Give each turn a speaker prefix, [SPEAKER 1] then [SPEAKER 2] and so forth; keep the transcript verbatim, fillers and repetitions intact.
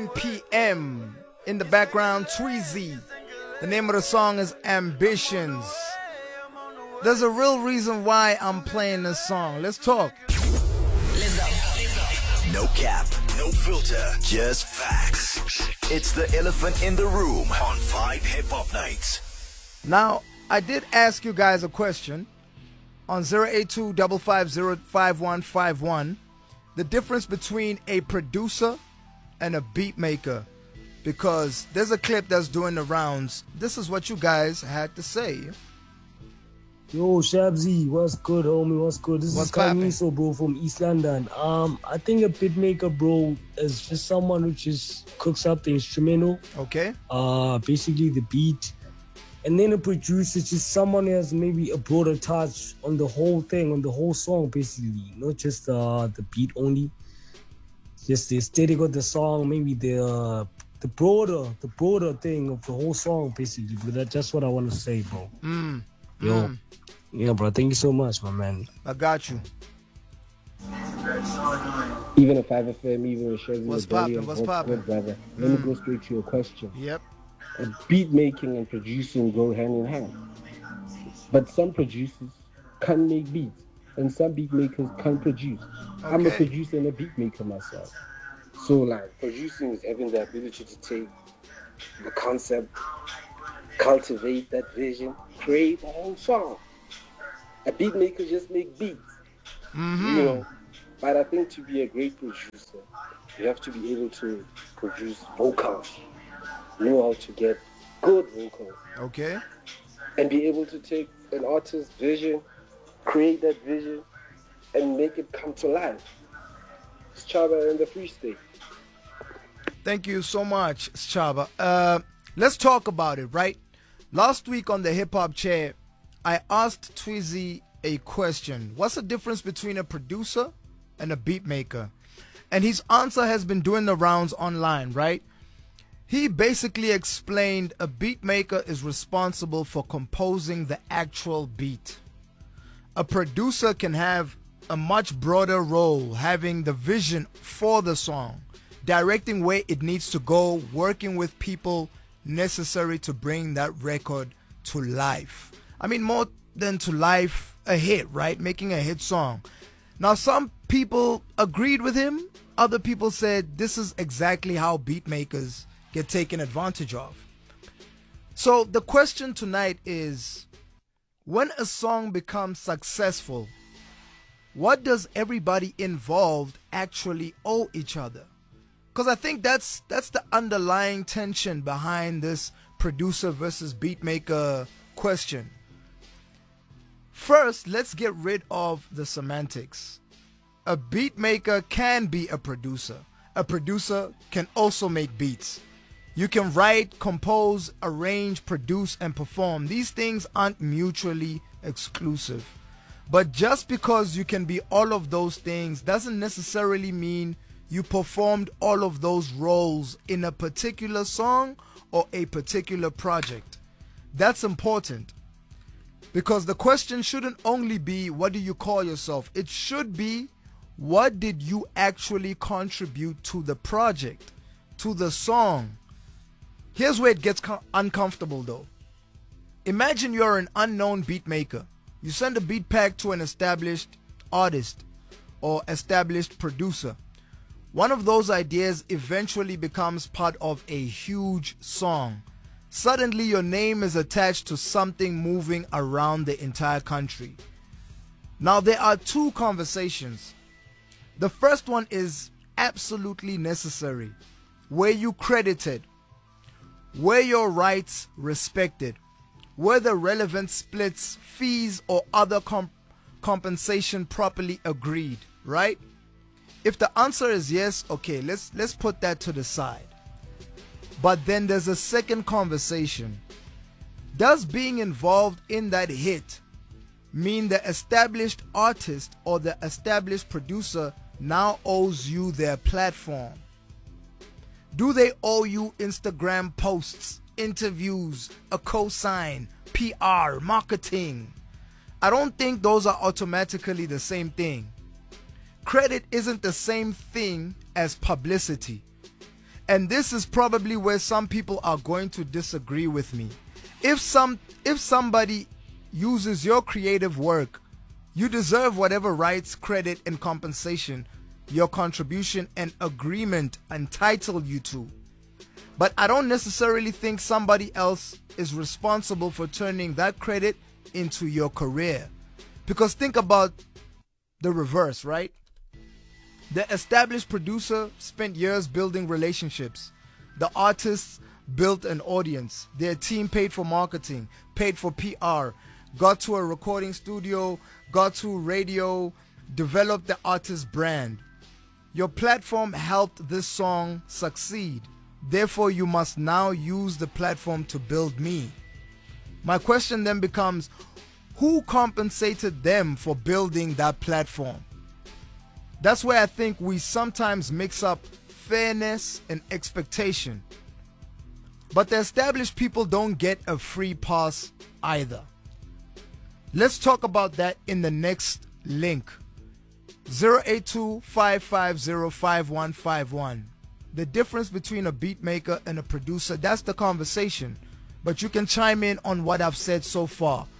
[SPEAKER 1] p m In the background, Tweezy. The name of the song is Ambitions. There's a real reason why I'm playing this song. Let's talk.
[SPEAKER 2] Let's go.
[SPEAKER 3] No cap, no filter, just facts. It's the elephant in the room on Vibe Hip Hop Nights.
[SPEAKER 1] Now, I did ask you guys a question on zero eight two five five zero five one five one. The difference between a producer and a beat maker. Because there's a clip that's doing the rounds. This is what you guys had to say.
[SPEAKER 4] Yo, Shabzy, what's good, homie? What's good? This
[SPEAKER 1] What's
[SPEAKER 4] is Kamiso, bro, from East London. Um, I think a beat maker, bro, is just someone who just cooks up the instrumental.
[SPEAKER 1] Okay.
[SPEAKER 4] Uh, basically the beat. And then a producer is just someone who has maybe a broader touch on the whole thing, on the whole song, basically. Not just uh, the beat only. Just the aesthetic of the song, maybe the... Uh, The broader, the broader thing of the whole song, basically. But that's just what I want to say, bro.
[SPEAKER 1] Mm.
[SPEAKER 4] Yo,
[SPEAKER 1] mm.
[SPEAKER 4] yeah, bro. Thank you so much, my man.
[SPEAKER 1] I got you.
[SPEAKER 5] Even if I have a film, even if it
[SPEAKER 1] What's poppin'? What's poppin'?
[SPEAKER 5] brother.
[SPEAKER 1] Mm.
[SPEAKER 5] Let me go straight to your question.
[SPEAKER 1] Yep.
[SPEAKER 5] Uh, beat making and producing go hand in hand. But some producers can't make beats, and some beat makers can't produce. Okay. I'm a producer and a beat maker myself. So, like, producing is having the ability to take the concept, cultivate that vision, create a whole song. A beat maker just make beats,
[SPEAKER 1] mm-hmm.
[SPEAKER 5] you know. But I think to be a great producer, you have to be able to produce vocals, know how to get good vocals.
[SPEAKER 1] Okay.
[SPEAKER 5] And be able to take an artist's vision, create that vision, and make it come to life. It's Chaba in the Free State.
[SPEAKER 1] Thank you so much, Chaba. Uh, let's talk about it, right? Last week on the Hip Hop Chair, I asked Tweezy a question. What's the difference between a producer and a beat maker? And his answer has been doing the rounds online, right? He basically explained a beat maker is responsible for composing the actual beat. A producer can have a much broader role, having the vision for the song, directing where it needs to go, working with people necessary to bring that record to life. I mean, more than to life, a hit, right? Making a hit song. Now, some people agreed with him. Other people said this is exactly how beat makers get taken advantage of. So the question tonight is, when a song becomes successful, what does everybody involved actually owe each other? Because I think that's that's the underlying tension behind this producer versus beat maker question. First, let's get rid of the semantics. A beat maker can be a producer. A producer can also make beats. You can write, compose, arrange, produce, and perform. These things aren't mutually exclusive. But just because you can be all of those things doesn't necessarily mean you performed all of those roles in a particular song or a particular project. That's important. Because the question shouldn't only be, what do you call yourself? It should be, what did you actually contribute to the project, to the song? Here's where it gets co- uncomfortable though. Imagine you're an unknown beat maker. You send a beat pack to an established artist or established producer. One of those ideas eventually becomes part of a huge song. Suddenly your name is attached to something moving around the entire country. Now there are two conversations. The first one is absolutely necessary, where you credited, where your rights respected, where the relevant splits, fees, or other comp- compensation properly agreed, right? If the answer is yes, okay, let's let's put that to the side. But then there's a second conversation. Does being involved in that hit mean the established artist or the established producer now owes you their platform? Do they owe you Instagram posts, interviews, a cosign, P R, marketing? I don't think those are automatically the same thing. Credit isn't the same thing as publicity. And this is probably where some people are going to disagree with me. If some if somebody uses your creative work, you deserve whatever rights, credit, and compensation your contribution and agreement entitle you to. But I don't necessarily think somebody else is responsible for turning that credit into your career. Because think about the reverse, right? The established producer spent years building relationships. The artists built an audience. Their team paid for marketing, paid for P R, got to a recording studio, got to radio, developed the artist's brand. Your platform helped this song succeed. Therefore, you must now use the platform to build me. My question then becomes, who compensated them for building that platform? That's where I think we sometimes mix up fairness and expectation. But the established people don't get a free pass either. Let's talk about that in the next link. zero eight two, five five zero, five one five one. The difference between a beat maker and a producer, that's the conversation. But you can chime in on what I've said so far.